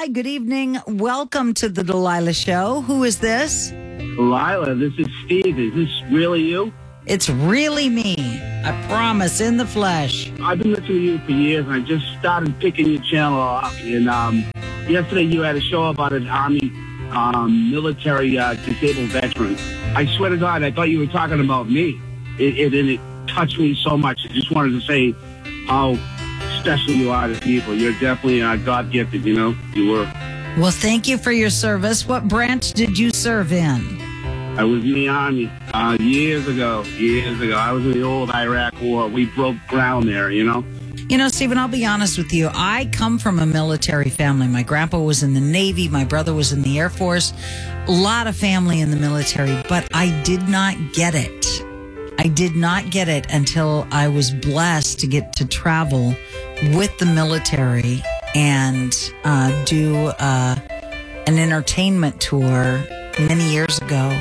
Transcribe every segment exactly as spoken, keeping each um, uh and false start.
Hi, good evening. Welcome to the Delilah Show. Who is this? Delilah, this is Steve. Is this really you? It's really me. I promise, in the flesh. I've been listening to you for years, and I just started picking your channel up. And um, yesterday you had a show about an Army um, military uh, disabled veteran. I swear to God, I thought you were talking about me. It, it, and it touched me so much. I just wanted to say how special you are to people. You're definitely uh, God-gifted, you know? You were. Well, thank you for your service. What branch did you serve in? I was in the Army uh, years ago, years ago. I was in the old Iraq War. We broke ground there, you know? You know, Stephen, I'll be honest with you. I come from a military family. My grandpa was in the Navy. My brother was in the Air Force. A lot of family in the military, but I did not get it. I did not get it until I was blessed to get to travel with the military and uh, do uh, an entertainment tour many years ago.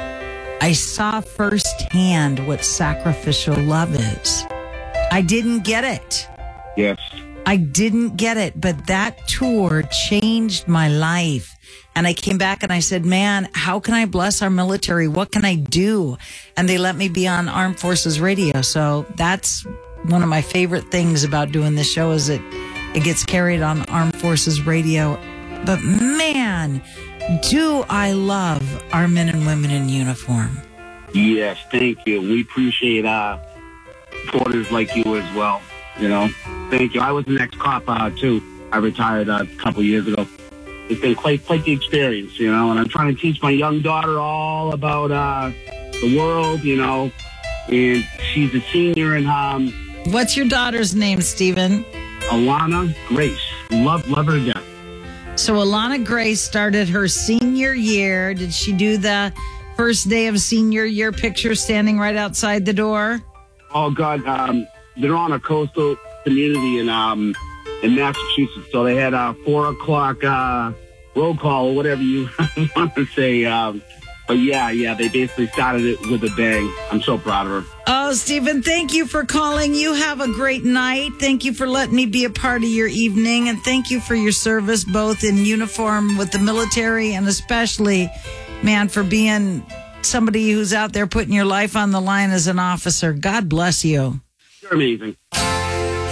I saw firsthand what sacrificial love is. I didn't get it. Yes. I didn't get it, but that tour changed my life. And I came back and I said, man, how can I bless our military? What can I do? And they let me be on Armed Forces Radio. So that's one of my favorite things about doing this show is that it gets carried on Armed Forces Radio. But man, do I love our men and women in uniform. Yes, thank you. We appreciate uh, reporters like you as well, you know. Thank you. I was an ex-cop, uh, too. I retired uh, a couple years ago. It's been quite, quite the experience, you know, and I'm trying to teach my young daughter all about uh, the world, you know, and she's a senior in... Um, What's your daughter's name, Stephen? Alana Grace. Love, love her to death. So Alana Grace started her senior year. Did she do the first day of senior year picture standing right outside the door? Oh, God. Um, they're on a coastal community in um, in Massachusetts. So they had a four o'clock uh, roll call or whatever you want to say. Um, but, yeah, yeah, they basically started it with a bang. I'm so proud of her. Oh, Stephen, thank you for calling. You have a great night. Thank you for letting me be a part of your evening. And thank you for your service, both in uniform with the military and especially, man, for being somebody who's out there putting your life on the line as an officer. God bless you. You're amazing.